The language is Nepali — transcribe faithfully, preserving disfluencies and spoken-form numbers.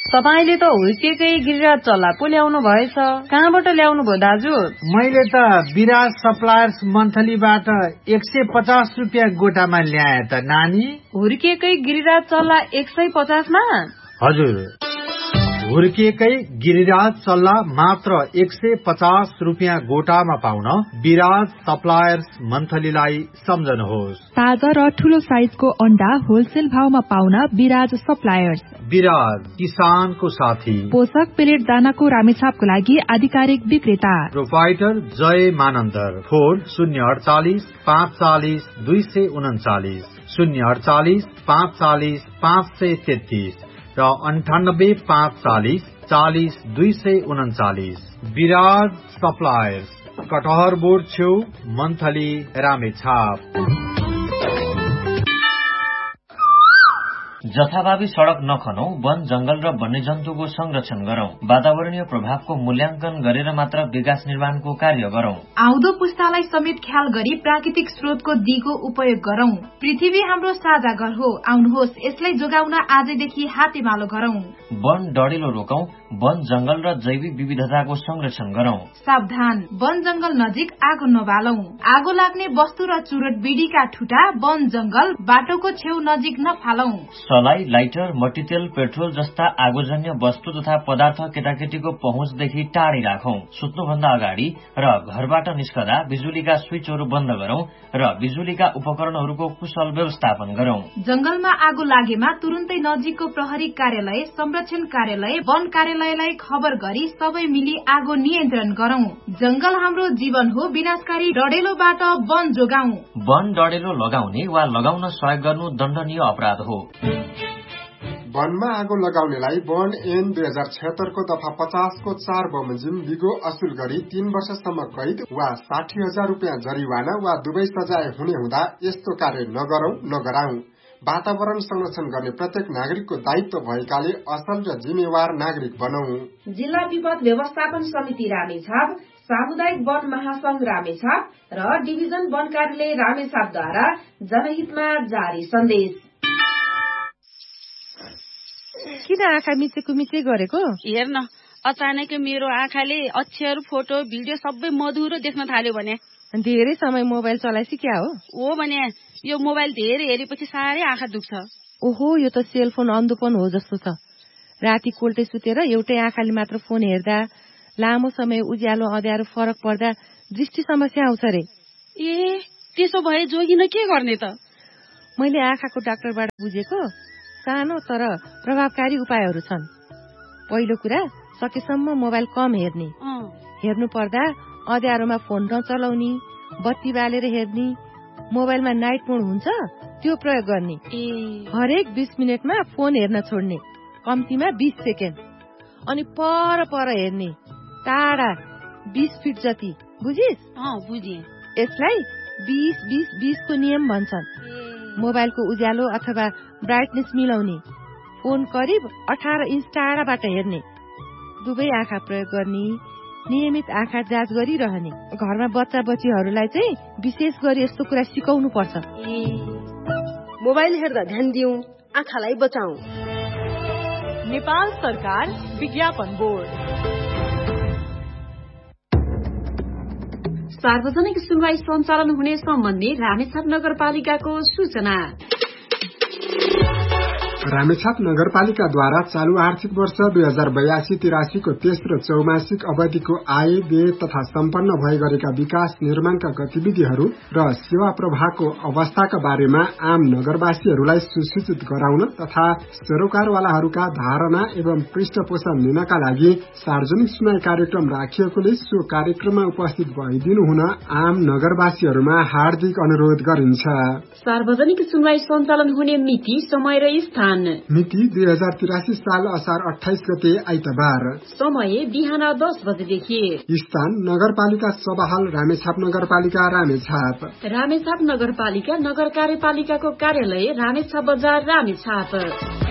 तपाईले त हुर्केकै गिरिराज चल्ला पो ल्याउनु भएछ। कहाँबाट ल्याउनु भयो दाजु? मैले त विराज सप्लायर्स मन्थलीबाट एक सय पचास रुपियाँ गोटामा ल्याए त नानी। हुर्केकै गिरिराज चल्ला एक सय पचासमा? हजुर, हुर्केकै गिरिराज चल्ला मात्र एक सय पचास रुपियाँ गोटामा पाउन विराज सप्लायर्स मन्थलीलाई सम्झनुहोस्। ताजा र ठूलो साइजको अन्डा होलसेल भावमा पाउन विराज सप्लायर्स। विराज, किसानको साथी। पोषक पेलेट दानाको रामेछापको लागि आधिकारिक विक्रेता। प्रोपाइटर जय मानन्दर। फोन शून्य अडचालिस पाँच चालिस दुई सय उन्चालिस, शून्य अडचालिस पाँच चालिस पाँच सय तेत्तीस र अन्ठानब्बे पाँच चालिस चालिस दुई सय उन्चालिस। विराज सप्लायर्स, कटहर बोर्ड छेउ, मन्थली, रामेछाप। जथाभावी सड़क नखनौं, वन जंगल र वन्यजन्तुको संरक्षण गरौं, वातावरणीय प्रभावको मूल्याङ्कन गरेर मात्र विकास निर्माणको कार्य गरौं। आउँदो पुस्तालाई समेत ख्याल गरी प्राकृतिक स्रोतको दिगो उपयोग गरौं। पृथ्वी हाम्रो साझा घर हो, आउनुहोस् यसलाई जोगाउन आजैदेखि हातेमालो गरौं। वन डढेलो रोकौं, वन जंगल र जैविक विविधताको संरक्षण गरौं। सावधान, वन जंगल नजिक आगो नबालौं। आगो लाग्ने वस्तु र चुरोट बिडीका ठुटा वन जंगल बाटोको छेउ नजिक नफालौं। सलाई, लाइटर, मट्टीतेल, पेट्रोल जस्ता आगोजन्य वस्तु तथा पदार्थ केटाकेटीको पहुँचदेखि टाढी राखौं। सुत्नुभन्दा अगाडि र घरबाट निस्कदा बिजुलीका स्विचहरू बन्द गरौं र बिजुलीका उपकरणहरूको कुशल व्यवस्थापन गरौं। जंगलमा आगो लागेमा तुरुन्तै नजिकको प्रहरी कार्यालय, संरक्षण कार्यालय, वन कार्यालयलाई खबर गरी सबै मिली आगो नियन्त्रण गरौं। जंगल हाम्रो जीवन हो, विनाशकारी डढेलोबाट वन जोगाउँ। वन डढेलो लगाउने वा लगाउन सहयोग गर्नु दण्डनीय अपराध हो। वनमा आगो लगाउनेलाई वन ऐन दुई हजार छत्तर को दफा पचास को चार बमोजिम बिगो असुल गरी तीन वर्षसम्म कैद वा साठी हजार रूपियाँ जरिवाना वा दुवै सजाय हुने हुँदा यस्तो कार्य नगरौं नगराउँ। वातावरण संरक्षण गर्ने प्रत्येक नागरिकको दायित्व भएकाले असल र जिम्मेवार नागरिक बनौं। जिल्ला विपद व्यवस्थापन समिति रामेछाप, सामुदायिक वन महासंघ रामेछाप र डिभिजन वन कार्यालय रामेछापद्वारा जनहितमा जारी सन्देश। किन आँखा मिचेको मिचे गरेको? हेर्न, अचानक मेरो आँखाले अक्षर, फोटो, भिडियो सबै मधुरो देख्न थाल्यो भने। धेरै समय मोबाइल चलाएपछि क्या हो? ओ भने यो मोबाइल धेरै हेरेपछि साह्रै आँखा दुख्छ। ओहो, यो त सेलफोन अन्धोपन हो जस्तो छ। राति कोल्टे सुतेर एउटै आँखाले मात्र फोन हेर्दा, लामो समय उज्यालो अँध्यारो फरक पर्दा दृष्टि समस्या आउँछ रे। ए, त्यसो भए जोगिन के गर्ने त? मैले आँखाको डाक्टरबाट बुझेको सानो तर प्रभावकारी उपायहरू छन्। पहिलो कुरा, सकेसम्म मोबाइल कम हेर्ने। हेर्नु पर्दा अँध्यारोमा फोन नचलाउने, बत्ती बालेर हेर्ने, मोबाइलमा नाइट मोड हुन्छ त्यो प्रयोग गर्ने। हरेक बीस मिनटमा फोन हेर्न छोड्ने, कम्तीमा बीस सेकेन्ड। अनि पर पर हेर्ने, टाढा बीस फिट जति। बुझिस? बुझे। यसलाई बीस बीस बीस को नियम भन्छन्। मोबाइलको उज्यालो अथवा ब्राइटनेस मिलाउने, फोन करिब अठार इंच टाढाबाट हेर्ने, दुवै आँखा प्रयोग गर्ने, नियमित आँखा जाँच गरिरहने। घरमा बच्चा बच्चीहरूलाई चाहिँ विशेष गरी यस्तो कुरा सिकाउनु पर्छ। मोबाइल हेर्दा ध्यान दिउँ, आँखालाई बचाऊ। नेपाल सरकार विज्ञापन बोर्ड। सार्वजनिक सुनवाई सञ्चालन हुने सम्बन्धी रामेछाप नगरपालिकाको सूचना। रामेछाप नगरपालिकाद्वारा चालू आर्थिक वर्ष दुई हजार बयासी तिरासी को तेस्रो चौमासिक अवधिको आय व्यय तथा सम्पन्न भए गरेका विकास निर्माणका गतिविधिहरू र सेवा प्रवाहको अवस्थाका बारेमा आम नगरवासीहरूलाई सुसूचित गराउन तथा सरोकारवालाहरूका धारणा एवं पृष्ठपोषण लिनका लागि सार्वजनिक सुनवाई कार्यक्रम राखिएकोले सो कार्यक्रममा उपस्थित भइदिनु हुन आम नगरवासीहरूमा हार्दिक अनुरोध गरिन्छ। सार्वजनिक सुनवाई सञ्चालन हुने मिति, समय र स्थान। मिति दुई हजार तिरासी साल असार अठाइस गते आइतबार। समय बिहान दस बजेदेखि। स्थान नगरपालिका सभाहाल रामेछाप नगरपालिका रामेछाप। रामेछाप नगरपालिका नगर कार्यपालिकाको कार्यालय रामेछाप बजार रामेछाप।